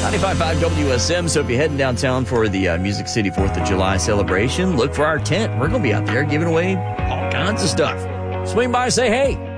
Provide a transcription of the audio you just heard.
95.5 WSM. So if you're heading downtown for the Music City 4th of July celebration, look for our tent. We're going to be out there giving away all kinds of stuff. Swing by and say hey.